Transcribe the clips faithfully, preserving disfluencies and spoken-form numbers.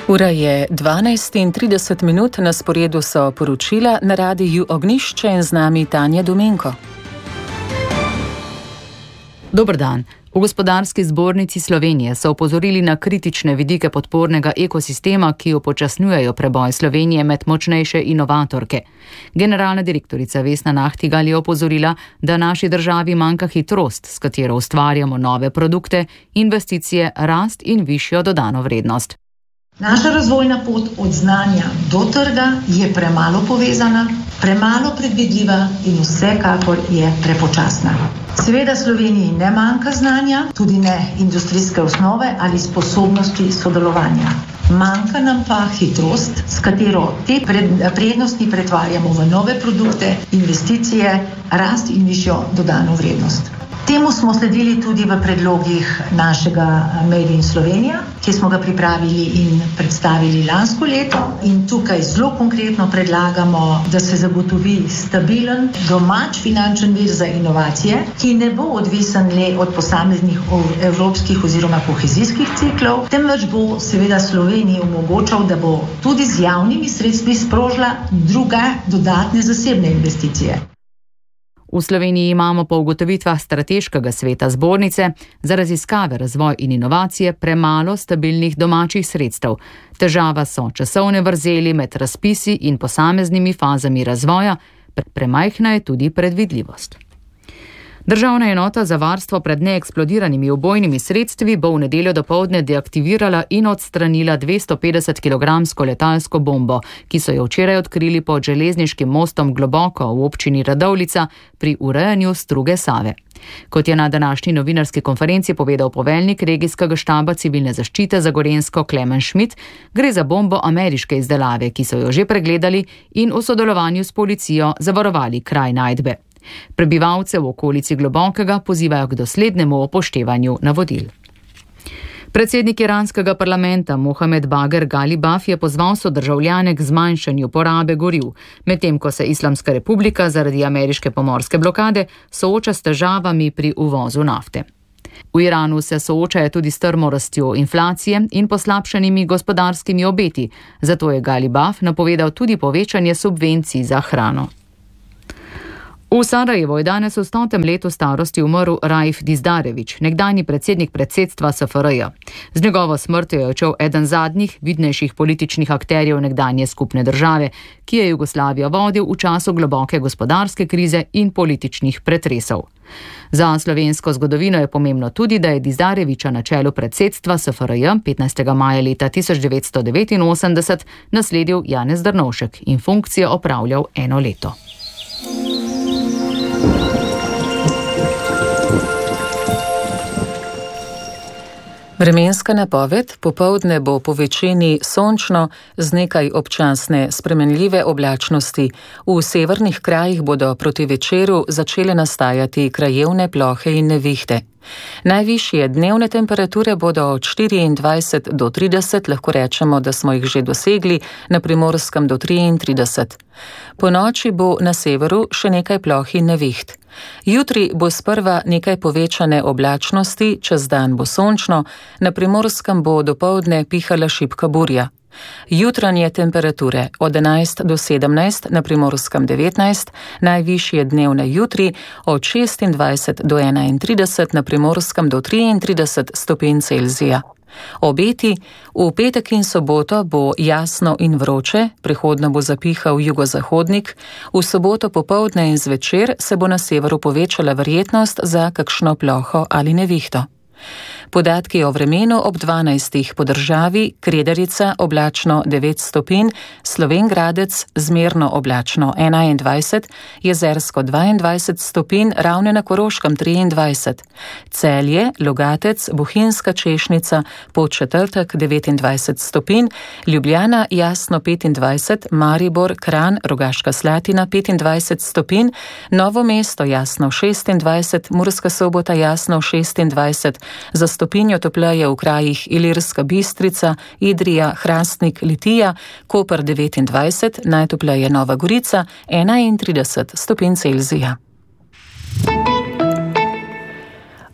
Ura je dvanajst in trideset minut, na sporedu so poročila na radiju Ognjišče in z nami Tanja Domenko. Dober dan. V Gospodarski zbornici Slovenije so opozorili na kritične vidike podpornega ekosistema, ki upočasnjujejo preboj Slovenije med močnejše inovatorke. Generalna direktorica Vesna Nahtigal je opozorila, da naši državi manjka hitrost, s katero ustvarjamo nove produkte, investicije, rast in višjo dodano vrednost. Naša razvojna pot od znanja do trga je premalo povezana, premalo predvidljiva in vsekakor je prepočasna. Seveda Sloveniji ne manjka znanja, tudi ne industrijske osnove ali sposobnosti sodelovanja. Manjka nam pa hitrost, s katero te prednosti pretvarjamo v nove produkte, investicije, rast in višjo dodano vrednost. Temu smo sledili tudi v predlogih našega Made in Slovenija, ki smo ga pripravili in predstavili lansko leto. In tukaj zelo konkretno predlagamo, da se zagotovi stabilen, domač finančen vir za inovacije, ki ne bo odvisen le od posameznih evropskih oziroma kohezijskih ciklov, temveč bo seveda Sloveniji omogočal, da bo tudi z javnimi sredstvi sprožila druge dodatne zasebne investicije. V Sloveniji imamo po ugotovitvah Strateškega sveta zbornice za raziskave, razvoj in inovacije premalo stabilnih domačih sredstev. Težava so časovne vrzeli med razpisi in posameznimi fazami razvoja, premajhna je tudi predvidljivost. Državna enota za varstvo pred neeksplodiranimi ubojnimi sredstvi bo v nedeljo dopoldne deaktivirala in odstranila dvesto petdeset kilogramsko letalsko bombo, ki so jo včeraj odkrili pod železniškim mostom Globoko v občini Radovljica pri urejanju struge Save. Kot je na današnji novinarski konferenci povedal poveljnik regijskega štaba civilne zaščite za Gorenjsko Klemen Schmidt, gre za bombo ameriške izdelave, ki so jo že pregledali in v sodelovanju s policijo zavarovali kraj najdbe. Prebivalce v okolici Globokega pozivajo k doslednemu upoštevanju navodil. Predsednik iranskega parlamenta Mohamed Bager Galibaf je pozval sodržavljane k zmanjšanju porabe goriv, medtem ko se Islamska republika zaradi ameriške pomorske blokade sooča s težavami pri uvozu nafte. V Iranu se soočajo tudi s strmo rastjo inflacije in poslabšanimi gospodarskimi obeti, zato je Galibaf napovedal tudi povečanje subvencij za hrano. V Sarajevu je danes v stotem letu starosti umrl Raif Dizdarević, nekdanji predsednik predsedstva S F R J. Z njegovo smrtjo je odšel eden zadnjih vidnejših političnih akterjev nekdanje skupne države, ki je Jugoslavijo vodil v času globoke gospodarske krize in političnih pretresov. Za slovensko zgodovino je pomembno tudi, da je Dizdarevića na čelu predsedstva S F R J petnajstega maja leta tisoč devetsto devetinosemdeset nasledil Janez Drnovšek in funkcijo opravljal eno leto. Vremenska napoved: popoldne bo po večini sončno z nekaj občasne spremenljive oblačnosti. V severnih krajih bodo proti večeru začele nastajati krajevne plohe in nevihte. Najvišje dnevne temperature bodo od štiriindvajset do trideset, lahko rečemo, da smo jih že dosegli, na Primorskem do triintrideset. Po noči bo na severu še nekaj ploh in neviht. Jutri bo sprva nekaj povečane oblačnosti, čez dan bo sončno, na Primorskem bo dopoldne pihala šibka burja. Jutranje temperature od enajst do sedemnajst, na Primorskem devetnajst, najvišje dnevne jutri od šestindvajset do enaintrideset, na Primorskem do triintrideset stopinj Celzija. Obeti: v petek in soboto bo jasno in vroče, prehodno bo zapihal jugozahodnik, v soboto popoldne in zvečer se bo na severu povečala verjetnost za kakšno ploho ali nevihto. Podatki o vremenu ob dvanajstih po državi: Kredarica oblačno devet stopinj, Slovenj Gradec zmerno oblačno enaindvajset, Jezersko dvaindvajset stopinj, Ravne na Koroškem triindvajset, Celje, Logatec, Bohinjska Češnica, Podčetrtek devetindvajset stopinj, Ljubljana jasno petindvajset, Maribor, Kranj, Rogaška Slatina petindvajset stopinj, Novo mesto jasno šestindvajset, Murska Sobota jasno šestindvajset, za stopinjo topleje v krajih Ilirska Bistrica, Idrija, Hrastnik, Litija, Koper devetindvajset, najtopleje Nova Gorica enaintrideset stopinj Celzija.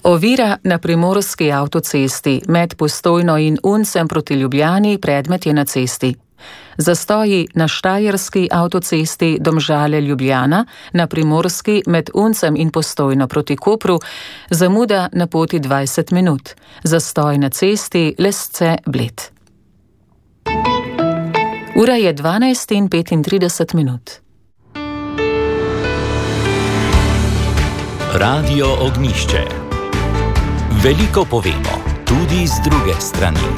Ovira na primorski avtocesti med Postojno in Uncem proti Ljubljani, predmet je na cesti. Zastoji na štajerski avtocesti Domžale-Ljubljana, na primorski med Uncem in Postojno proti Kopru, zamuda na poti dvajset minut. Zastoj na cesti Lesce-Bled. Ura je dvanajst in petintrideset minut. Radio Ognjišče. Veliko povemo, tudi z druge strani.